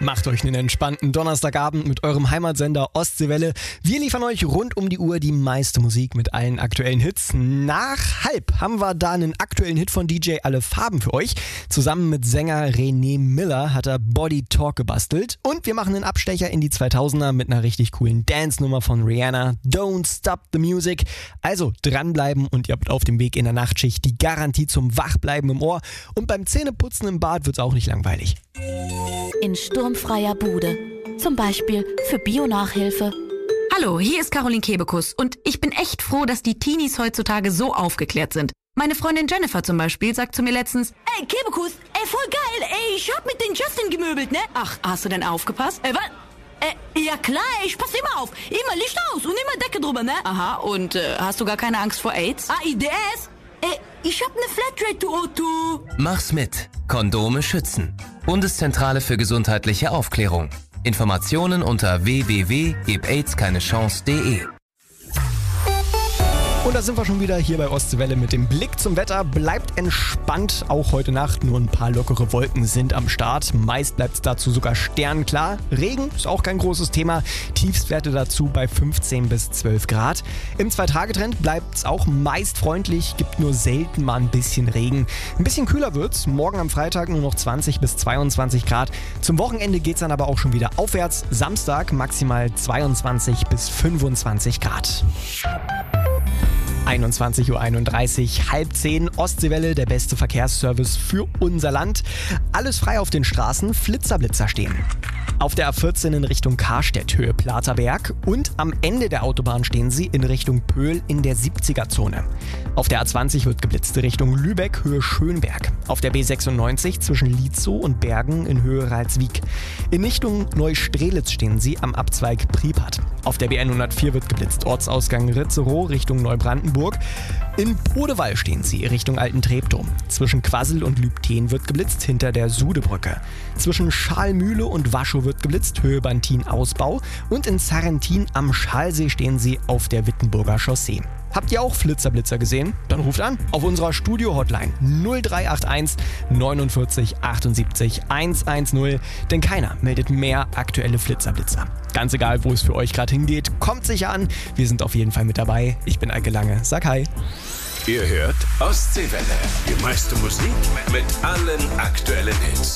Macht euch einen entspannten Donnerstagabend mit eurem Heimatsender Ostseewelle. Wir liefern euch rund um die Uhr die meiste Musik mit allen aktuellen Hits. Nach halb haben wir da einen aktuellen Hit von DJ Alle Farben für euch. Zusammen mit Sänger René Miller hat er Body Talk gebastelt. Und wir machen einen Abstecher in die 2000er mit einer richtig coolen Dance-Nummer von Rihanna. Don't Stop the Music. Also dranbleiben und ihr habt auf dem Weg in der Nachtschicht die Garantie zum Wachbleiben im Ohr. Und beim Zähneputzen im Bad wird's auch nicht langweilig. In sturmfreier Bude. Zum Beispiel für Bio-Nachhilfe. Hallo, hier ist Caroline Kebekus und ich bin echt froh, dass die Teenies heutzutage so aufgeklärt sind. Meine Freundin Jennifer zum Beispiel sagt zu mir letztens: Ey, Kebekus, voll geil, ich hab mit den Justin gemöbelt, ne? Ach, hast du denn aufgepasst? Was? Ja klar, ich pass immer auf. Immer Licht aus und immer Decke drüber, ne? Aha, und hast du gar keine Angst vor AIDS? AIDS? Ich hab ne Flatrate, du Otto. Mach's mit. Kondome schützen. Bundeszentrale für gesundheitliche Aufklärung. Informationen unter www.gebaidskeinechance.de. Und da sind wir schon wieder hier bei Ostseewelle mit dem Blick zum Wetter. Bleibt entspannt, auch heute Nacht. Nur ein paar lockere Wolken sind am Start. Meist bleibt es dazu sogar sternklar. Regen ist auch kein großes Thema. Tiefstwerte dazu bei 15 bis 12 Grad. Im 2-Tage-Trend bleibt es auch meist freundlich. Gibt nur selten mal ein bisschen Regen. Ein bisschen kühler wird's. Morgen am Freitag nur noch 20 bis 22 Grad. Zum Wochenende geht's dann aber auch schon wieder aufwärts. Samstag maximal 22 bis 25 Grad. 21:31 Uhr, 9:30, Ostseewelle, der beste Verkehrsservice für unser Land. Alles frei auf den Straßen, Flitzer stehen. Auf der A14 in Richtung Karstedt, Höhe Platerberg, und am Ende der Autobahn stehen sie in Richtung Pöhl in der 70er-Zone. Auf der A20 wird geblitzt Richtung Lübeck, Höhe Schönberg. Auf der B96 zwischen Lietzow und Bergen in Höhe Ralswiek. In Richtung Neustrelitz stehen sie am Abzweig Pripyat. Auf der B104 wird geblitzt Ortsausgang Ritzerow Richtung Neubrandenburg. In Podewall stehen sie Richtung Alten Treptow. Zwischen Quassel und Lübten wird geblitzt hinter der Sudebrücke. Zwischen Schalmühle und Waschow wird geblitzt, Höhe Bantin-Ausbau. Und in Sarrentin am Schalsee stehen sie auf der Wittenburger Chaussee. Habt ihr auch Flitzer gesehen? Dann ruft an auf unserer Studio-Hotline 0381 49 78 110, denn keiner meldet mehr aktuelle Flitzer. Ganz egal, wo es für euch gerade hingeht, kommt sicher an. Wir sind auf jeden Fall mit dabei. Ich bin Eike Lange. Sag hi. Ihr hört Ostseewelle. Die meiste Musik mit allen aktuellen Hits.